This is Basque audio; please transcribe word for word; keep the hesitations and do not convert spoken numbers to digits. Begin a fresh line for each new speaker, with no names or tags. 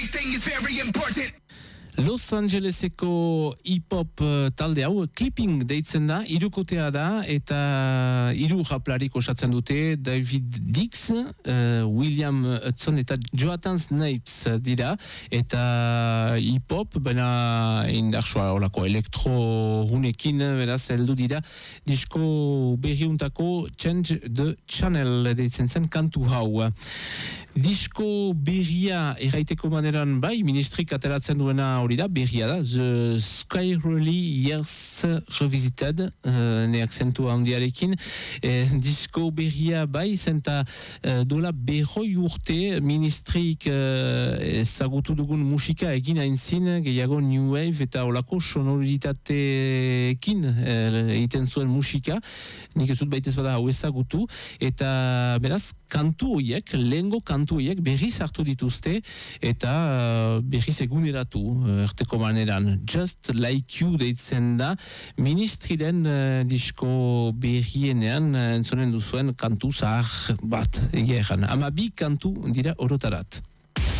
Los Angeleseko hip-hop talde hau, Clipping deitzen da, hirukotea da, eta hiru raplarik osatzen dute, David Dix, uh, William Hudson eta Jonathan Snipes dira, eta hip-hop, baina indartsua olako elektrogunekin, beraz, heldu dira, disko berriuntako Change the Channel deitzen zen kantu hau. Disko berria erraiteko maneran bai, ministrik ateratzen duena hori da, berria da, The Skyroly Years Revisited, uh, ne akzentu handiarekin, eh, disko berria bai, zenta uh, dola berroi urte ministrik uh, ezagutu dugun musika egin aintzin, gehiago New Wave eta olako sonoritateekin uh, egiten zuen musika, nik ez dut baitez bada hau ezagutu, eta beraz, kantu horiek, lehengo kantu horiek berriz hartu dituzte eta uh, berriz eguneratu uh, erteko maneran. Just Like You deitzen da, ministriren uh, disko berrienean uh, entzonen duzuen kantu zahar bat, egia egan. Ama bi kantu dira orotarat.